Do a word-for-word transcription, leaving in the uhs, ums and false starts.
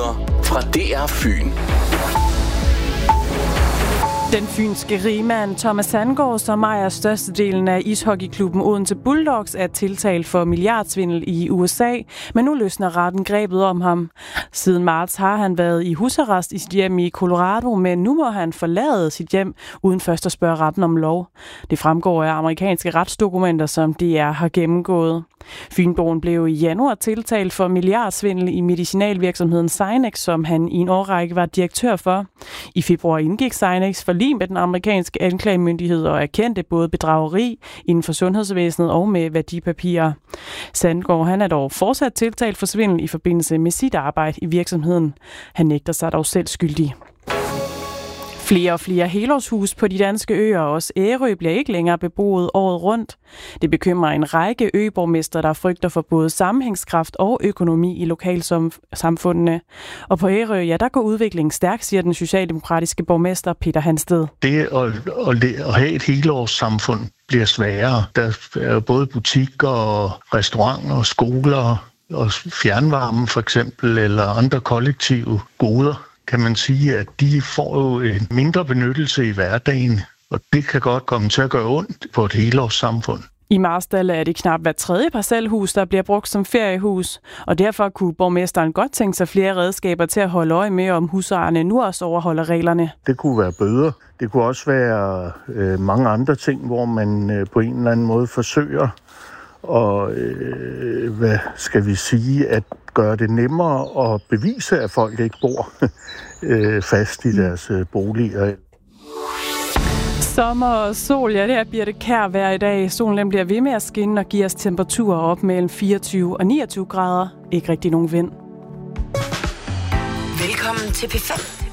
Nyheder fra D R Fyn. Den fynske rigmand Thomas Sandgaard, som ejer størstedelen af ishockeyklubben Odense Bulldogs, er tiltalt for milliardsvindel i U S A, men nu løsner retten grebet om ham. Siden marts har han været i husarrest i sit hjem i Colorado, men nu må han forlade sit hjem uden først at spørge retten om lov. Det fremgår af amerikanske retsdokumenter, som D R har gennemgået. Fynboen blev i januar tiltalt for milliardsvindel i medicinalvirksomheden Zynex, som han i en årrække var direktør for. I februar indgik Zynex forlig med den amerikanske anklagemyndighed og erkendte både bedrageri inden for sundhedsvæsenet og med værdipapirer. Sandgaard han er dog fortsat tiltalt for svindel i forbindelse med sit arbejde i virksomheden. Han nægter sig dog selv skyldig. Flere og flere helårshus på de danske øer og også Ærø bliver ikke længere beboet året rundt. Det bekymrer en række øborgmestre, der frygter for både sammenhængskraft og økonomi i lokalsamfundene. Og på Ærø, ja, der går udviklingen stærkt, siger den socialdemokratiske borgmester Peter Hansted. Det at, at, at have et helårssamfund bliver sværere. Der er både butikker og restauranter og skoler og fjernvarme for eksempel, eller andre kollektive goder, kan man sige, at de får jo en mindre benyttelse i hverdagen, og det kan godt komme til at gøre ondt på et helårssamfund. I Marstal er det knap hver tredje parcelhus, der bliver brugt som feriehus, og derfor kunne borgmesteren godt tænke sig flere redskaber til at holde øje med, om husejerne nu også overholder reglerne. Det kunne være bøder. Det kunne også være øh, mange andre ting, hvor man øh, på en eller anden måde forsøger og øh, hvad skal vi sige, at gøre det nemmere at bevise, at folk ikke bor øh, fast i deres øh, boliger. Sommer og sol, ja, det er Birte Kjær hver i dag. Solen bliver ved med at skinne og giver os temperaturer op mellem fireogtyve og niogtyve grader. Ikke rigtig nogen vind. Velkommen til P fem.